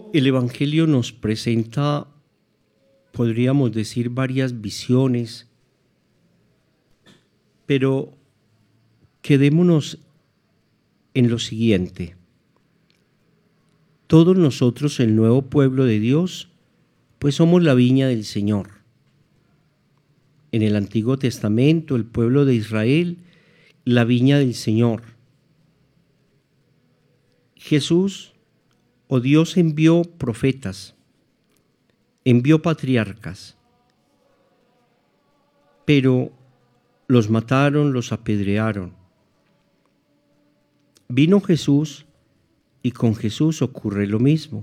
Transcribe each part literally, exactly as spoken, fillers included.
El Evangelio nos presenta, podríamos decir, varias visiones, pero quedémonos en lo siguiente. Todos nosotros, el nuevo pueblo de Dios, pues somos la viña del Señor. En el Antiguo Testamento, el pueblo de Israel, la viña del Señor. Jesús o Dios envió profetas, envió patriarcas, pero los mataron, los apedrearon. Vino Jesús y con Jesús ocurre lo mismo.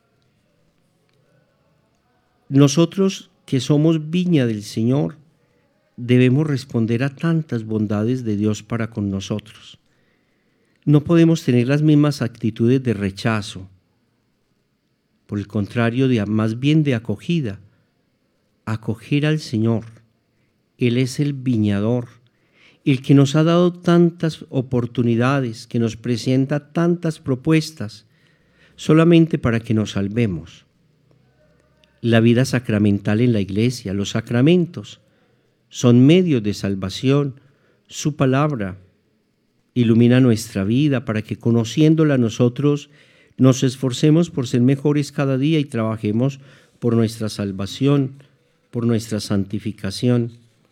Nosotros que somos viña del Señor, debemos responder a tantas bondades de Dios para con nosotros. No podemos tener las mismas actitudes de rechazo, por el contrario, de, más bien de acogida, acoger al Señor. Él es el viñador, el que nos ha dado tantas oportunidades, que nos presenta tantas propuestas, solamente para que nos salvemos. La vida sacramental en la iglesia, los sacramentos, son medios de salvación. Su palabra ilumina nuestra vida para que, conociéndola nosotros, nos esforcemos por ser mejores cada día y trabajemos por nuestra salvación, por nuestra santificación.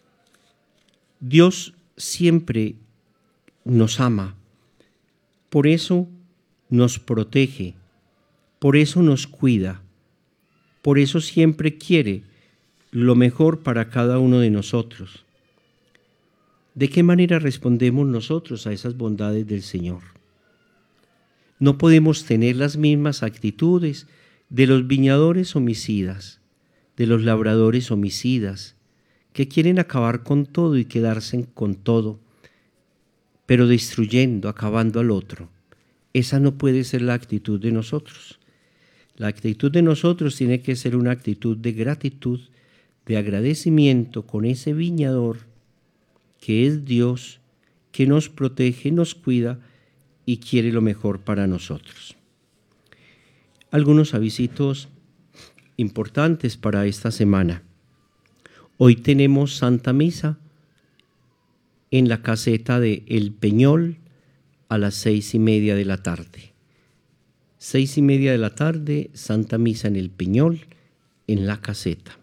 Dios siempre nos ama, por eso nos protege, por eso nos cuida, por eso siempre quiere lo mejor para cada uno de nosotros. ¿De qué manera respondemos nosotros a esas bondades del Señor? No podemos tener las mismas actitudes de los viñadores homicidas, de los labradores homicidas, que quieren acabar con todo y quedarse con todo, pero destruyendo, acabando al otro. Esa no puede ser la actitud de nosotros. La actitud de nosotros tiene que ser una actitud de gratitud, de agradecimiento con ese viñador que es Dios, que nos protege, nos cuida y quiere lo mejor para nosotros. Algunos avisitos importantes para esta semana. Hoy tenemos Santa Misa en la caseta de El Peñol a las seis y media de la tarde. Seis y media de la tarde, Santa Misa en El Peñol, en la caseta.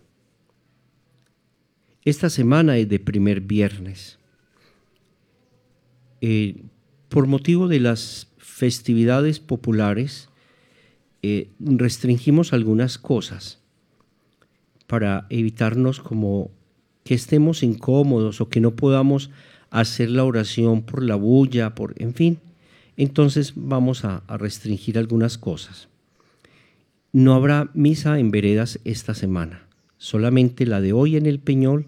Esta semana es de primer viernes. Eh, por motivo de las festividades populares, eh, restringimos algunas cosas para evitarnos como que estemos incómodos o que no podamos hacer la oración por la bulla, por, en fin. Entonces vamos a, a restringir algunas cosas. No habrá misa en veredas esta semana, solamente la de hoy en El Peñol.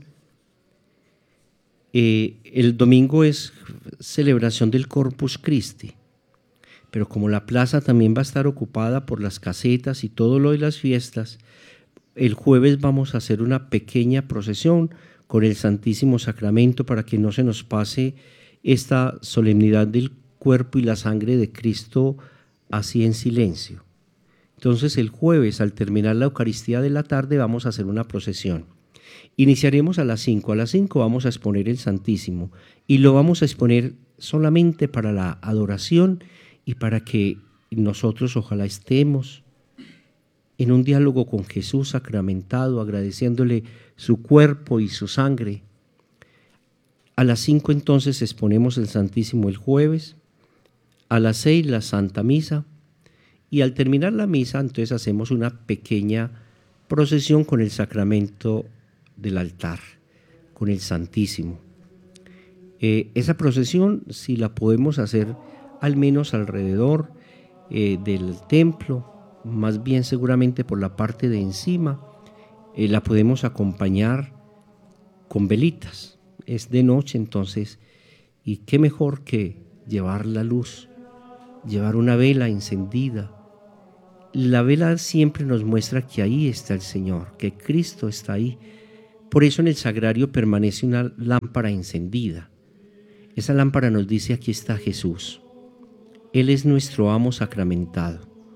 Eh, el domingo es celebración del Corpus Christi, pero como la plaza también va a estar ocupada por las casetas y todo lo de las fiestas, el jueves vamos a hacer una pequeña procesión con el Santísimo Sacramento para que no se nos pase esta solemnidad del cuerpo y la sangre de Cristo así en silencio. Entonces el jueves, al terminar la Eucaristía de la tarde, vamos a hacer una procesión. Iniciaremos a las cinco. A las cinco vamos a exponer el Santísimo y lo vamos a exponer solamente para la adoración y para que nosotros ojalá estemos en un diálogo con Jesús sacramentado, agradeciéndole su cuerpo y su sangre. A las cinco entonces exponemos el Santísimo el jueves, a las seis la Santa Misa y al terminar la misa entonces hacemos una pequeña procesión con el sacramento del altar, con el Santísimo. Eh, esa procesión, si la podemos hacer al menos alrededor eh, del templo, más bien seguramente por la parte de encima, eh, la podemos acompañar con velitas. Es de noche entonces, y qué mejor que llevar la luz, llevar una vela encendida. La vela siempre nos muestra que ahí está el Señor, que Cristo está ahí. Por eso en el sagrario permanece una lámpara encendida. Esa lámpara nos dice: aquí está Jesús. Él es nuestro amo sacramentado.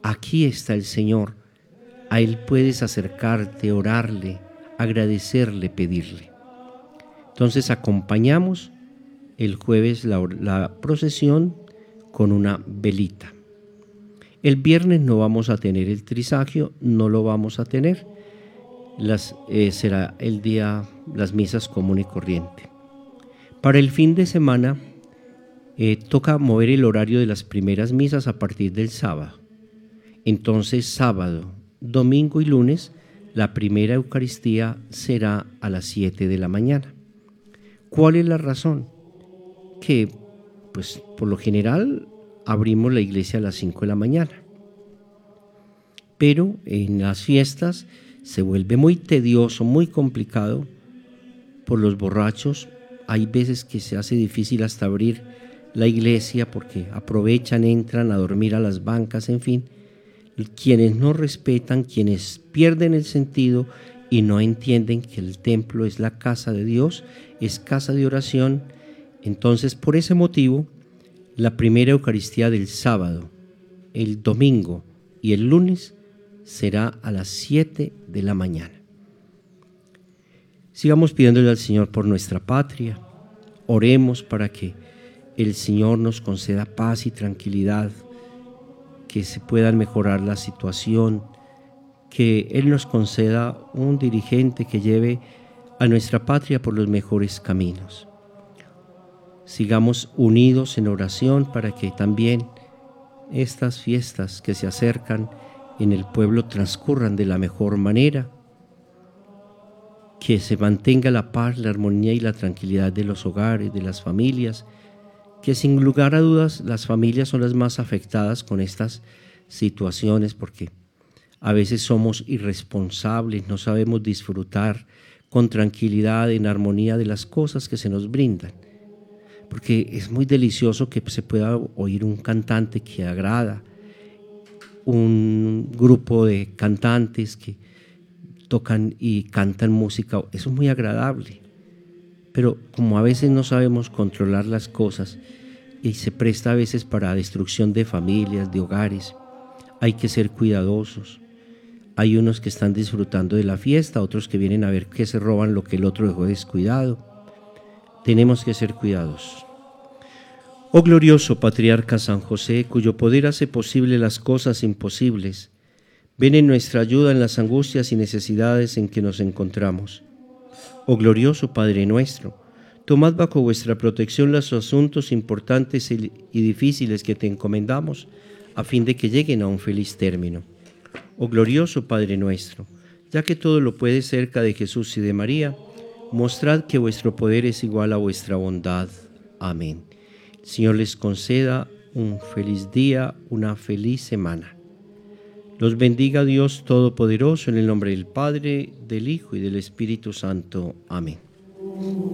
aquí está el Señor. A Él puedes acercarte, orarle, agradecerle, pedirle. Entonces acompañamos el jueves la, la procesión con una velita. El viernes no vamos a tener el trisagio, no lo vamos a tener. Las, eh, será el día, las misas común y corriente. Para el fin de semana eh, toca mover el horario de las primeras misas a partir del sábado. Entonces sábado, domingo y lunes la primera Eucaristía será a las siete de la mañana. ¿Cuál es la razón? Que pues por lo general abrimos la iglesia a las cinco de la mañana. Pero en las fiestas se vuelve muy tedioso, muy complicado por los borrachos. Hay veces que se hace difícil hasta abrir la iglesia porque aprovechan, entran a dormir a las bancas, en fin. Quienes no respetan, quienes pierden el sentido y no entienden que el templo es la casa de Dios, es casa de oración. Entonces, por ese motivo, la primera Eucaristía del sábado, el domingo y el lunes será a las siete de la mañana. Sigamos pidiéndole al Señor por nuestra patria. Oremos para que el Señor nos conceda paz y tranquilidad, que se pueda mejorar la situación, que Él nos conceda un dirigente que lleve a nuestra patria por los mejores caminos. Sigamos unidos en oración para que también estas fiestas que se acercan en el pueblo transcurran de la mejor manera, que se mantenga la paz, la armonía y la tranquilidad de los hogares, de las familias, que sin lugar a dudas las familias son las más afectadas con estas situaciones porque a veces somos irresponsables, no sabemos disfrutar con tranquilidad, en armonía de las cosas que se nos brindan. Porque es muy delicioso que se pueda oír un cantante que agrada, un grupo de cantantes que tocan y cantan música, eso es muy agradable. Pero como a veces no sabemos controlar las cosas y se presta a veces para destrucción de familias, de hogares, hay que ser cuidadosos. Hay unos que están disfrutando de la fiesta, otros que vienen a ver que se roban lo que el otro dejó descuidado. Tenemos que ser cuidadosos. Oh glorioso Patriarca San José, cuyo poder hace posible las cosas imposibles, ven en nuestra ayuda en las angustias y necesidades en que nos encontramos. Oh glorioso Padre nuestro, tomad bajo vuestra protección los asuntos importantes y difíciles que te encomendamos, a fin de que lleguen a un feliz término. Oh glorioso Padre nuestro, ya que todo lo puede cerca de Jesús y de María, mostrad que vuestro poder es igual a vuestra bondad. Amén. El Señor les conceda un feliz día, una feliz semana. Los bendiga Dios Todopoderoso, en el nombre del Padre, del Hijo y del Espíritu Santo. Amén.